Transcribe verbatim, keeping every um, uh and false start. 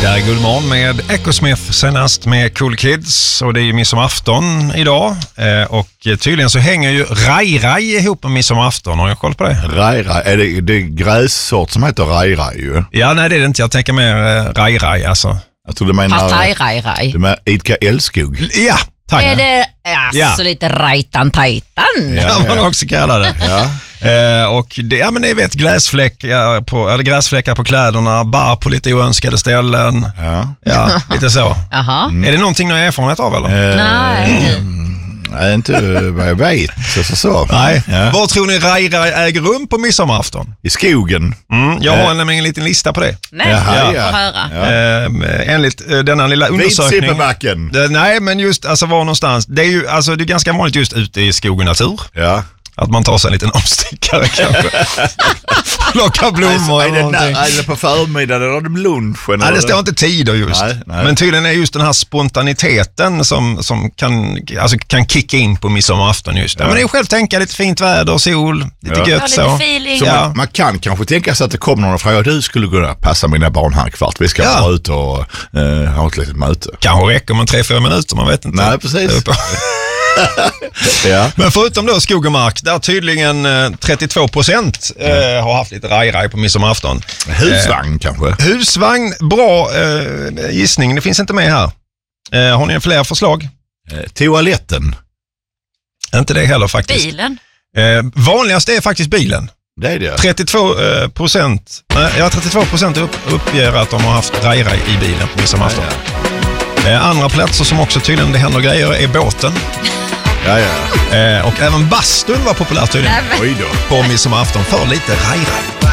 Det är Guldmorgon med Ecosmith senast med Cool Kids och det är ju midsommarafton idag eh, och tydligen så hänger ju raj-raj ihop med midsommarafton. Har jag koll på det? Raj-raj, är det, det är grässort som heter raj-raj ju? Ja, nej det är det inte. Jag tänker mer eh, raj-raj alltså. Jag tror du menar... Partaj-raj-raj. Du menar Idka Älskog? Ja, tack. Är det alltså Ja. lite rajtan-tajtan? Ja, man också kallar det. Ja. Eh, och det, ja men ni vet gräsfläckar på, eller gräsfläckar på kläderna, bar på lite oönskade ställen. Ja. Ja, lite så. Jaha. Är det någonting ni har erfarenhet av eller? Eh, Nej. Nej, inte vad jag vet. Så, så, så. Nej. Ja. Var tror ni raj-raj äger rum på midsommarafton? I skogen. Mm, jag har Eh. nämligen en liten lista på det. Nej, Jaha, jag ja. får höra. Ja. Eh, enligt eh, denna lilla undersökning. Vitsippebacken. Det, nej, men just alltså var någonstans. Det är ju alltså det är ganska vanligt just ute i skog och natur. Ja. Att man tar sig en liten omstickare kanske. Plocka blommor Är eller det, någonting. när, är det på förmiddagen eller är det lunchen? Nej, eller? det står inte tider just. Nej, nej. Men tydligen är just den här spontaniteten som, som kan, alltså, kan kicka in på midsommarafton just. Ja. Men det är ju själv tänka lite fint väder, sol, lite Ja. gött Ja, så. lite feeling. Så Ja. man, man kan kanske tänka sig att det kommer någon och frågar du skulle kunna passa mina barn här en kvart. Vi ska Ja. vara ute och uh, ha ett litet möte. Kanske räcker med tre, fyra minuter, man vet inte. Nej, precis. Det är på- Ja. Men förutom då skog och mark, där tydligen eh, trettiotvå procent eh, har haft lite raj-raj på midsommarafton. Husvagn kanske. Husvagn, bra eh, gissning, det finns inte med här. Eh, har ni fler förslag? Eh, toaletten. Inte det heller faktiskt. Bilen. Eh, vanligast är faktiskt bilen. Det är det. trettiotvå procent, nej, ja, trettiotvå procent upp, uppger att de har haft raj-raj i bilen på midsommarafton. Ja, Eh, andra platser som också tydligen det händer grejer är båten. ja. ja. Eh, och även bastun var populär tydligen Nej, men- Oj då. på midsommarafton för lite raj-raj.